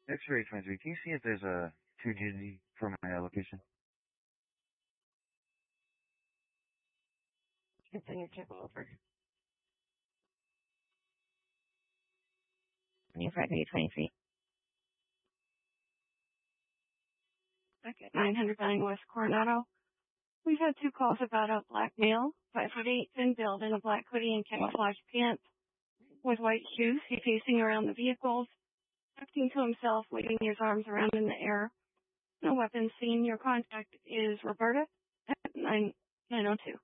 X-ray 23, can you see if there's a 2G for my location? Continue to over. New Friday 23. Back at 909 West Coronado. We've had 2 calls about a black male, 5'8", thin build, in a black hoodie and camouflage pants with white shoes. He's pacing around the vehicles, talking to himself, waving his arms around in the air. No weapons seen. Your contact is Roberta at 902.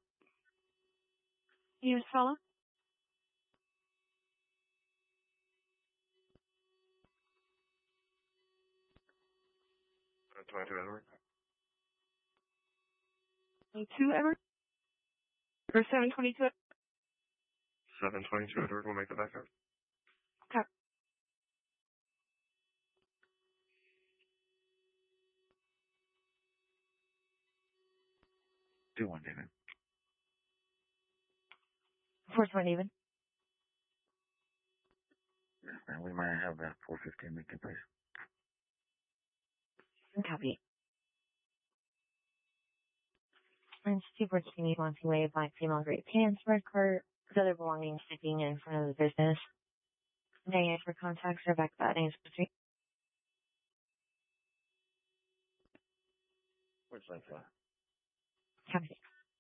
You, fella? 22 Edward. 2 Edward? Or 722? 722 Edward will make the backup. Okay. Do one, David. 420 even. Yes, man. We might have that 415 Lincoln Place. Copy. And super skinny, wanting way, black female, gray pants, red car, with other belongings sitting in front of the business. Day for contacts are back about 8:03. Where's that for? Copy.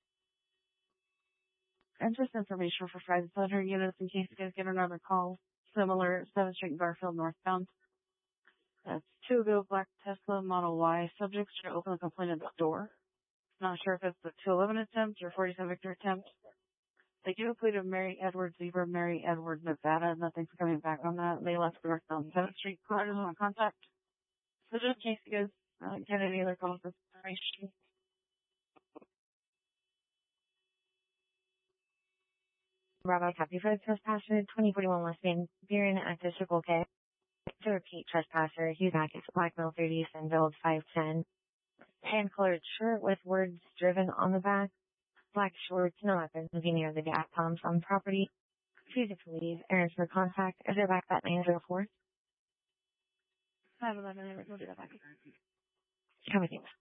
And just information for private pleasure units in case you guys get another call. Similar, 7th Street Garfield northbound. That's 2 black Tesla Model Y. Subjects should open the complaint at the door. Not sure if it's the 211 attempt or 47 Victor attempt. They do a plea of Mary Edwards, Zebra, Mary Edwards, Nevada. Nothing's coming back on that. They left northbound 7th Street. Cars on contact. So just in case you guys get any other calls for information. Bravo, copy for the trespasser, 2041 West Main, Buren, active Circle K. To repeat, trespasser, Hugh Hackett, black male 30s and build 5'10". Tan-colored shirt with words driven on the back. Black shorts, no weapons, moving near the gas pumps on the property. Refusing to leave. Errands for contact. Is there back at 904? 511, we'll do that back. Come with you.